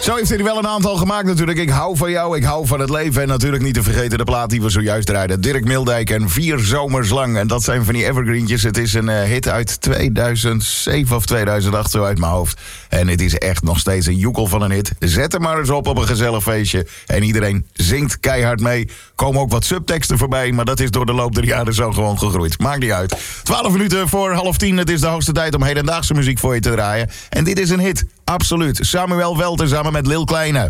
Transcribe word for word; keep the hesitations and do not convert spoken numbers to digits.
Zo heeft hij er wel een aantal gemaakt natuurlijk. Ik hou van jou, ik hou van het leven. En natuurlijk niet te vergeten de plaat die we zojuist draaiden. Dirk Mildijk en Vier Zomers Lang. En dat zijn van die evergreentjes. Het is een uh, hit uit tweeduizend zeven of tweeduizend acht, zo uit mijn hoofd. En het is echt nog steeds een joekel van een hit. Zet hem maar eens op op een gezellig feestje. En iedereen zingt keihard mee. Komen ook wat subteksten voorbij. Maar dat is door de loop der jaren zo gewoon gegroeid. Maakt niet uit. twaalf minuten voor half tien. Het is de hoogste tijd om hedendaagse muziek voor je te draaien. En dit is een hit. Absoluut. Samuel Welter samen met Lil Kleine.